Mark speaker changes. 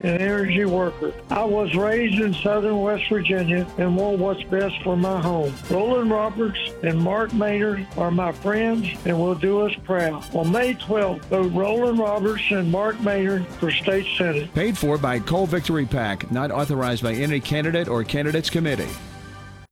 Speaker 1: and energy worker. I was raised in southern West Virginia and want what's best for my home. Roland Roberts and Mark Maynard are my friends and will do us proud. On May 12th, vote Roland Roberts and Mark Maynard for state senate.
Speaker 2: Paid for by Coal Victory PAC, not authorized by any candidate or candidates committee.